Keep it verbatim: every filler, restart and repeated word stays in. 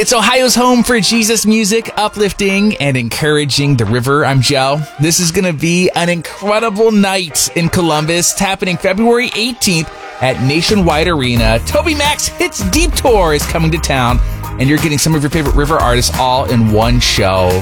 It's Ohio's home for Jesus music, uplifting and encouraging the river. I'm Joe. This is going to be an incredible night in Columbus. It's happening February eighteenth at Nationwide Arena. TobyMac's Hits Deep Tour is coming to town, and you're getting some of your favorite river artists all in one show.